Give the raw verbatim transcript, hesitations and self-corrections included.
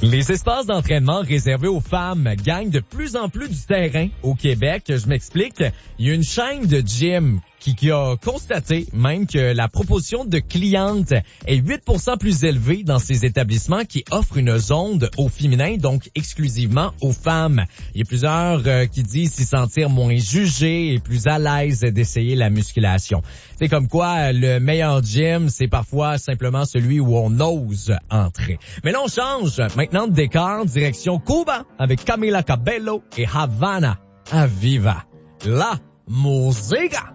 Les espaces d'entraînement réservés aux femmes gagnent de plus en plus du terrain au Québec. Je m'explique. Il y a une chaîne de gym qui, qui a constaté même que la proposition de clientes est huit pour cent plus élevée dans ces établissements qui offrent une zone au féminin, donc exclusivement aux femmes. Il y a plusieurs euh, qui disent s'y sentir moins jugés et plus à l'aise d'essayer la musculation. C'est comme quoi le meilleur gym, c'est parfois simplement celui où on ose entrer. Mais là, on change. Maintenant de décor, direction Cuba avec Camila Cabello et Havana Aviva. La musique!